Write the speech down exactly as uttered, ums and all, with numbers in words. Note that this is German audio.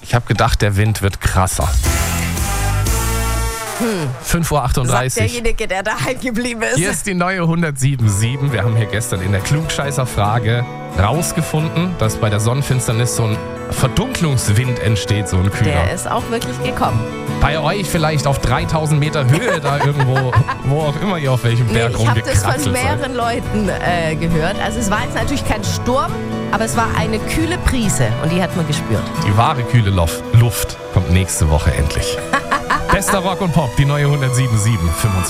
Ich habe gedacht, der Wind wird krasser. Hm. fünf Uhr Sagt achtunddreißig. derjenige, der daheim geblieben ist. Hier ist die neue hundertsieben sieben. Wir haben hier gestern in der Klugscheißer-Frage rausgefunden, dass bei der Sonnenfinsternis so ein Verdunklungswind entsteht, so ein kühler. Der ist auch wirklich gekommen. Bei euch vielleicht auf dreitausend Meter Höhe, da irgendwo, wo auch immer ihr auf welchem Nee, Berg ich habe das von rumgekraxelt seid. mehreren Leuten äh, gehört. Also es war jetzt natürlich kein Sturm, aber es war eine kühle Brise und die hat man gespürt. Die wahre kühle Lof- Luft kommt nächste Woche endlich. Bester Rock und Pop, die neue hundertsieben sieben, fünfundzwanzig.